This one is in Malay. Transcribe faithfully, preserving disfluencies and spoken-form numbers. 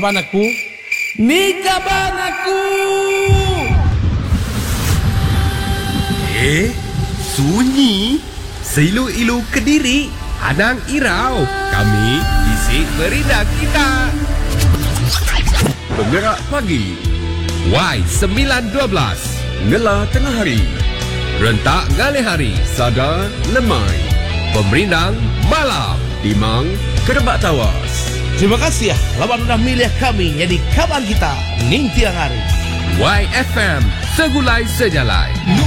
Kaban aku, ni kaban aku. Eh, sunyi. Seilu-ilu Kediri, Anang Irau. Kami isi berita kita. Penggerak pagi, Y sembilan dua belas. Ngela tengah hari, Rentak Ngalih Hari. Sada lemai, Pemerindang Malam. Timang kerebak tawas. Terima kasih ya, lawan sudah milih kami jadi kaban kita ning tiang hari. Y F M, segulai sejalai.